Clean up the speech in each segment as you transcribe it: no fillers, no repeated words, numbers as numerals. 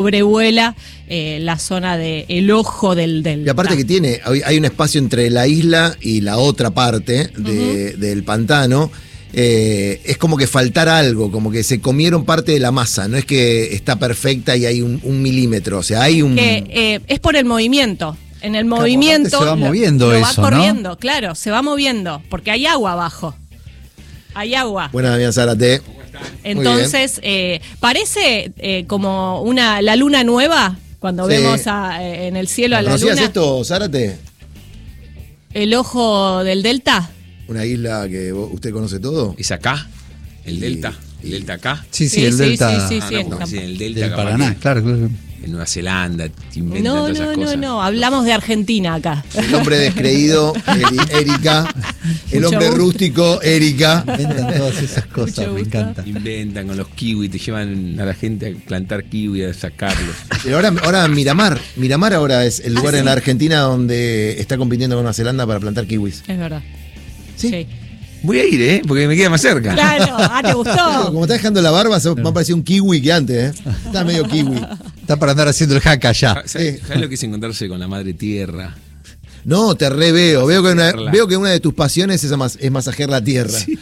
sobrevuela la zona del ojo del delta. Y aparte que hay un espacio entre la isla y la otra parte del pantano. Es como que faltara algo, como que se comieron parte de la masa, no es que está perfecta y hay un milímetro, o sea, hay un... es por el movimiento. En el movimiento se va moviendo lo eso, va corriendo, ¿no? Claro, se va moviendo, porque hay agua abajo. Hay agua. Buenas, Damián Zárate. Entonces, parece como la luna nueva, cuando vemos en el cielo a la luna. ¿Conocías esto, Zárate? El ojo del delta. Una isla que usted conoce todo. ¿Es acá? ¿El delta? ¿El delta acá? Sí, el delta. Sí, el delta del Paraná, claro. En Nueva Zelanda, te inventan todas esas cosas. No, hablamos de Argentina acá. El hombre descreído, Erika. El hombre rústico, Erika. Inventan todas esas cosas, me encanta. Inventan con los kiwis, te llevan a la gente a plantar kiwi, a sacarlos. Pero ahora Miramar ahora es el lugar en la Argentina donde está compitiendo con Nueva Zelanda para plantar kiwis. Es verdad. Sí. Voy a ir, porque me queda más cerca. Claro, ¿te gustó? Como está dejando la barba, me ha parecido un kiwi que antes, Está medio kiwi. Está para andar haciendo el hack allá. ¿Sabes lo que es encontrarse con la madre tierra? No, te veo. Veo que una de tus pasiones es masajear la tierra. Sí.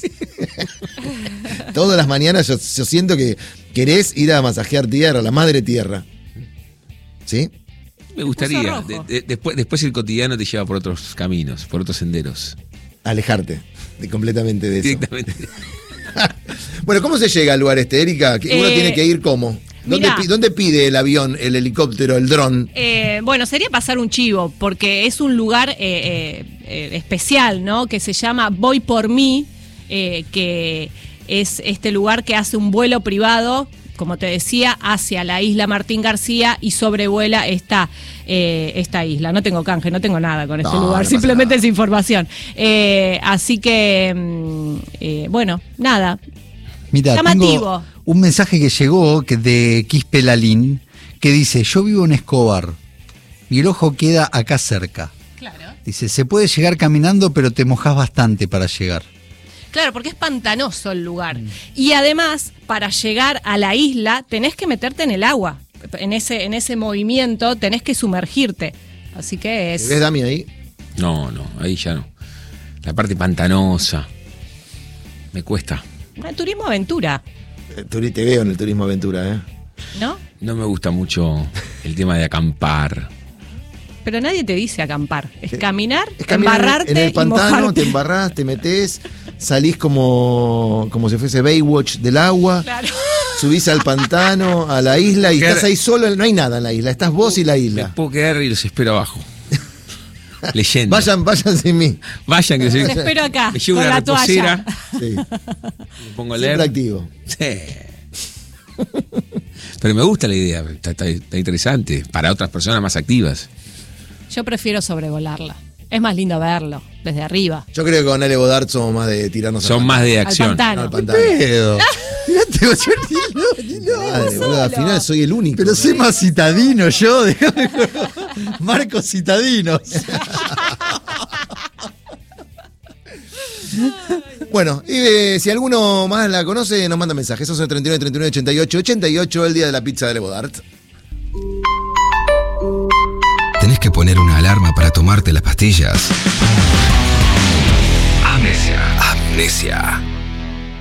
Todas las mañanas yo siento que querés ir a masajear tierra, la madre tierra. ¿Sí? Me gustaría. Después el cotidiano te lleva por otros caminos, por otros senderos. Alejarte completamente de eso. Directamente. Bueno, ¿cómo se llega al lugar Erika? Uno tiene que ir ¿cómo? ¿Dónde pide el avión, el helicóptero, el dron? Bueno, sería pasar un chivo, porque es un lugar especial, ¿no? Que se llama Voy por mí, que es este lugar que hace un vuelo privado, como te decía, hacia la isla Martín García y sobrevuela esta isla. No tengo canje, no tengo nada con este lugar, simplemente es información. Así que, bueno, nada. Mira, llamativo. Tengo un mensaje que llegó de Quispe Lalín que dice: yo vivo en Escobar y el ojo queda acá cerca. Claro. Dice, se puede llegar caminando, pero te mojás bastante para llegar. Claro, porque es pantanoso el lugar. Y además, para llegar a la isla, tenés que meterte en el agua. En ese movimiento tenés que sumergirte. Así que es... ¿Ves, Dami, ahí? No, ahí ya no. La parte pantanosa. Me cuesta. Turismo aventura. Te veo en el turismo aventura, ¿No? No me gusta mucho el tema de acampar. Pero nadie te dice acampar. Es caminar, embarrarte en el pantano, y mojarte. te embarrás, te metés, salís como si fuese Baywatch del agua, Claro. subís al pantano, a la isla y estás ahí solo, no hay nada en la isla, estás vos y la Me isla. puedo quedar y los espero abajo. Leyendo. Vayan sin mí. Vayan que Te espero acá, me llevo con una la toalla. reposera, Sí. me pongo a leer. Siempre activo. Sí. Pero me gusta la idea, está interesante. Para otras personas más activas. Yo prefiero sobrevolarla. Es más lindo verlo desde arriba. Yo creo que con Ale Godard somos más de tirarnos Son más de acción. Al pantano. al pantano. Pedo. Mirate, Madre, boludo, al final soy el único. pero soy más citadino yo, déjame. Marcos Citadinos. Bueno, y si alguno más la conoce, nos manda mensajes. Esos son 39 39 88 88, el día de la pizza de Ale Godard. ¿Tenés que poner una alarma para tomarte las pastillas? Amnesia.